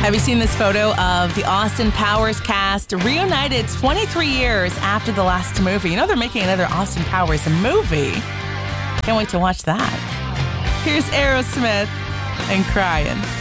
Have you seen this photo of the Austin Powers cast reunited 23 years after the last movie? You know they're making another Austin Powers movie. Can't wait to watch that. Here's Aerosmith and Crying.